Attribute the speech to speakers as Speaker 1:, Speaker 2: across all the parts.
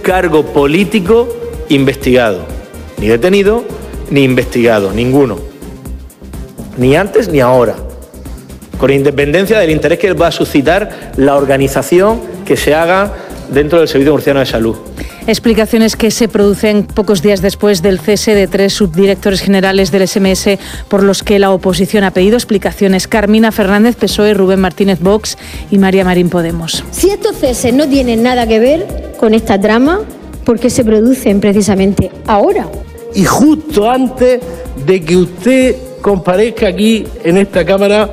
Speaker 1: cargo político investigado. Ni detenido, ni investigado, ninguno. Ni antes ni ahora. Con independencia del interés que va a suscitar la organización que se haga dentro del Servicio Murciano de Salud.
Speaker 2: Explicaciones que se producen pocos días después del cese de 3 subdirectores generales del SMS por los que la oposición ha pedido explicaciones. Carmina Fernández, PSOE, Rubén Martínez, Vox y María Marín, Podemos.
Speaker 3: Si estos ceses no tienen nada que ver con esta trama, ¿por qué se producen precisamente ahora?
Speaker 4: Y justo antes de que usted comparezca aquí en esta Cámara,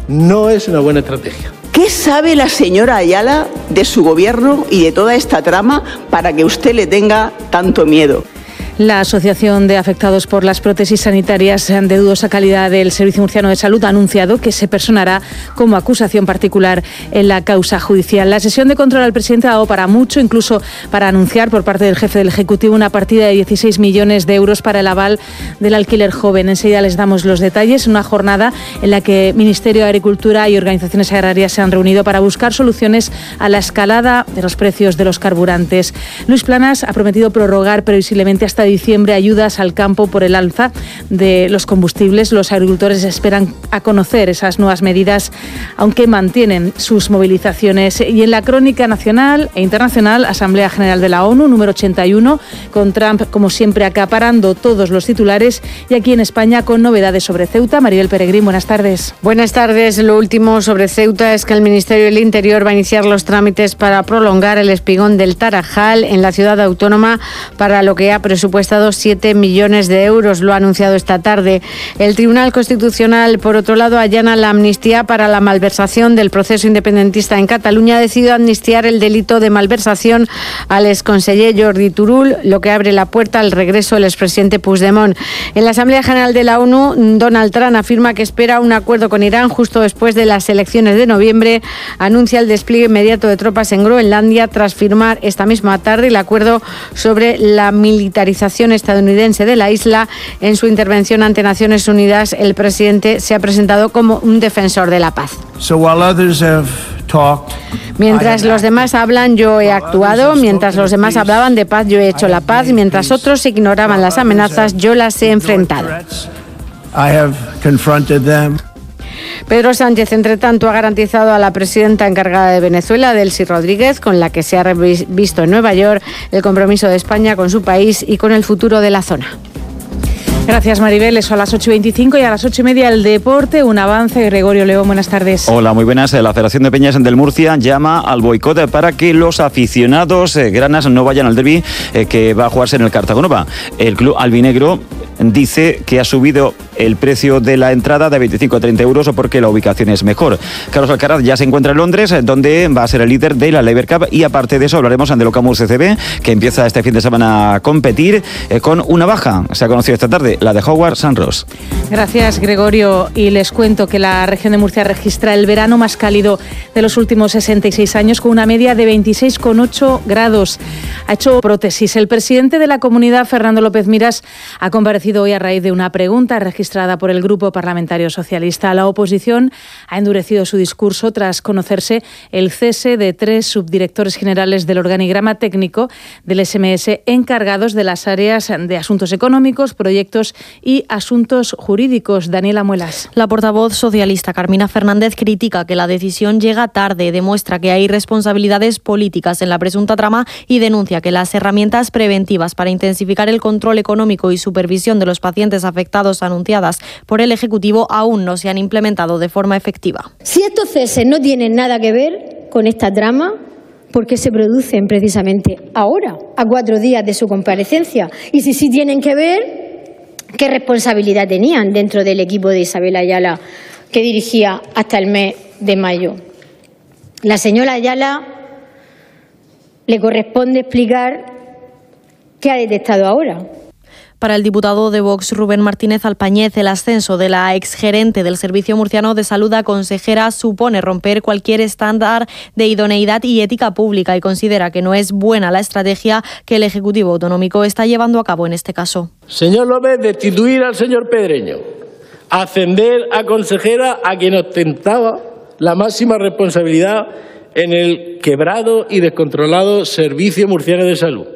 Speaker 4: no es una buena estrategia.
Speaker 5: ¿Qué sabe la señora Ayala de su gobierno y de toda esta trama para que usted le tenga tanto miedo?
Speaker 2: La Asociación de Afectados por las Prótesis Sanitarias de dudosa calidad del Servicio Murciano de Salud ha anunciado que se personará como acusación particular en la causa judicial. La sesión de control al presidente ha dado para mucho, incluso para anunciar por parte del jefe del Ejecutivo una partida de 16 millones de euros para el aval del alquiler joven. Enseguida les damos los detalles. Una jornada en la que Ministerio de Agricultura y organizaciones agrarias se han reunido para buscar soluciones a la escalada de los precios de los carburantes. Luis Planas ha prometido prorrogar previsiblemente hasta diciembre ayudas al campo por el alza de los combustibles. Los agricultores esperan a conocer esas nuevas medidas, aunque mantienen sus movilizaciones. Y en la crónica nacional e internacional, Asamblea General de la ONU, número 81, con Trump, como siempre, acaparando todos los titulares. Y aquí en España, con novedades sobre Ceuta. Maribel Peregrín, buenas tardes.
Speaker 6: Buenas tardes. Lo último sobre Ceuta es que el Ministerio del Interior va a iniciar los trámites para prolongar el espigón del Tarajal en la ciudad autónoma, para lo que ha presupuestado 7 millones de euros, lo ha anunciado esta tarde. El Tribunal Constitucional, por otro lado, allana la amnistía para la malversación del proceso independentista en Cataluña. Ha decidido amnistiar el delito de malversación al exconseller Jordi Turull, lo que abre la puerta al regreso del expresidente Puigdemont. En la Asamblea General de la ONU, Donald Trump afirma que espera un acuerdo con Irán justo después de las elecciones de noviembre. Anuncia el despliegue inmediato de tropas en Groenlandia tras firmar esta misma tarde el acuerdo sobre la militarización estadounidense de la isla. En su intervención ante Naciones Unidas, el presidente se ha presentado como un defensor de la paz. Mientras los demás hablan, yo he actuado. Mientras los demás hablaban de paz, yo he hecho la paz. Mientras otros ignoraban las amenazas, yo las he enfrentado. Pedro Sánchez, entre tanto, ha garantizado a la presidenta encargada de Venezuela, Delcy Rodríguez, con la que se ha visto en Nueva York, el compromiso de España con su país y con el futuro de la zona.
Speaker 2: Gracias, Maribel. Eso a las 8:25 y a las 8:30 el deporte. Un avance. Gregorio León, buenas tardes.
Speaker 7: Hola, muy buenas. La Federación de Peñas del Murcia llama al boicot para que los aficionados granas no vayan al derbi que va a jugarse en el Cartagonova. El club albinegro dice que ha subido el precio de la entrada de 25 a 30 euros porque la ubicación es mejor. Carlos Alcaraz ya se encuentra en Londres, donde va a ser el líder de la Laver Cup, y aparte de eso hablaremos de Locamur CCB, que empieza este fin de semana a competir con una baja. Se ha conocido esta tarde, la de Howard Sanros.
Speaker 2: Gracias, Gregorio. Y les cuento que la región de Murcia registra el verano más cálido de los últimos 66 años, con una media de 26,8 grados. Ha hecho prótesis. El presidente de la comunidad, Fernando López Miras, ha comparecido hoy a raíz de una pregunta registrada por el Grupo Parlamentario Socialista. La oposición ha endurecido su discurso tras conocerse el cese de 3 subdirectores generales del organigrama técnico del SMS encargados de las áreas de asuntos económicos, proyectos y asuntos jurídicos. Daniela Muelas.
Speaker 8: La portavoz socialista Carmina Fernández critica que la decisión llega tarde, demuestra que hay responsabilidades políticas en la presunta trama y denuncia que las herramientas preventivas para intensificar el control económico y supervisión de los pacientes afectados anunciadas por el Ejecutivo aún no se han implementado de forma efectiva.
Speaker 3: Si estos ceses no tienen nada que ver con esta trama, ¿por qué se producen precisamente ahora, a 4 días de su comparecencia? Y si sí tienen que ver, ¿qué responsabilidad tenían dentro del equipo de Isabel Ayala, que dirigía hasta el mes de mayo? La señora Ayala le corresponde explicar qué ha detectado ahora.
Speaker 8: Para el diputado de Vox, Rubén Martínez Alpañez, el ascenso de la exgerente del Servicio Murciano de Salud a consejera supone romper cualquier estándar de idoneidad y ética pública, y considera que no es buena la estrategia que el Ejecutivo Autonómico está llevando a cabo en este caso.
Speaker 4: Señor López, destituir al señor Pedreño, ascender a consejera a quien ostentaba la máxima responsabilidad en el quebrado y descontrolado Servicio Murciano de Salud.